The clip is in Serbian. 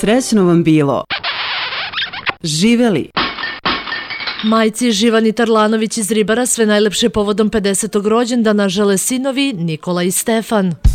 Srećno vam bilo. Živeli. Majci Živani Tarlanović iz Ribara sve najlepše povodom 50. rođendana žele sinovi Nikola i Stefan.